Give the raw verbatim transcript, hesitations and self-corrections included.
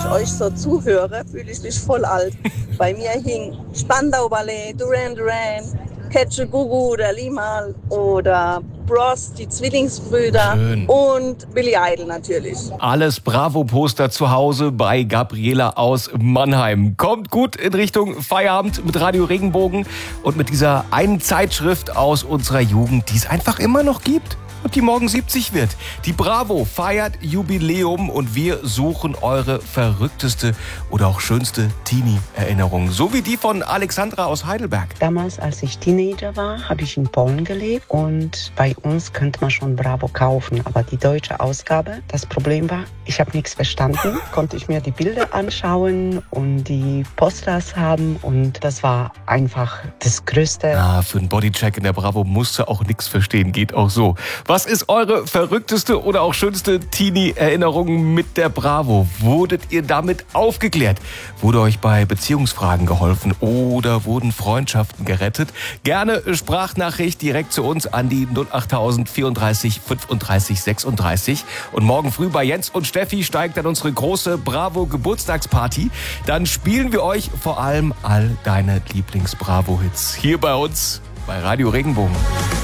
euch so zuhöre, fühle ich mich voll alt. Bei mir hing Spandau Ballet, Duran Duran, Catch a Gugu oder Limal oder Bros, die Zwillingsbrüder Schön. und Billy Idol natürlich. Alles Bravo-Poster zu Hause bei Gabriela aus Mannheim. Kommt gut in Richtung Feierabend mit Radio Regenbogen und mit dieser einen Zeitschrift aus unserer Jugend, die es einfach immer noch gibt und die morgen siebzig wird. Die Bravo feiert Jubiläum und wir suchen eure verrückteste oder auch schönste Teenie-Erinnerung. So wie die von Alexandra aus Heidelberg. Damals, als ich Teenager war, habe ich in Polen gelebt und bei uns könnte man schon Bravo kaufen, aber die deutsche Ausgabe, das Problem war, ich habe nichts verstanden, konnte ich mir die Bilder anschauen und die Posters haben und das war einfach das Größte. Ah, für einen Bodycheck in der Bravo musst du auch nichts verstehen, geht auch so. Was ist eure verrückteste oder auch schönste Teenie-Erinnerung mit der Bravo? Wurdet ihr damit aufgeklärt? Wurde euch bei Beziehungsfragen geholfen oder wurden Freundschaften gerettet? Gerne Sprachnachricht direkt zu uns an die null acht tausend vierunddreißig fünfunddreißig sechsunddreißig. Und morgen früh bei Jens und Steffi steigt dann unsere große Bravo-Geburtstagsparty. Dann spielen wir euch vor allem all deine Lieblings-Bravo-Hits hier bei uns bei Radio Regenbogen.